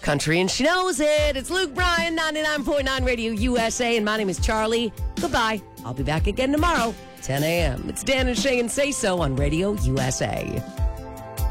country, and she knows it. It's Luke Bryan, 99.9 Radio USA, and my name is Charlie. Goodbye. I'll be back again tomorrow, 10 a.m. It's Dan and Shay and Say So on Radio USA.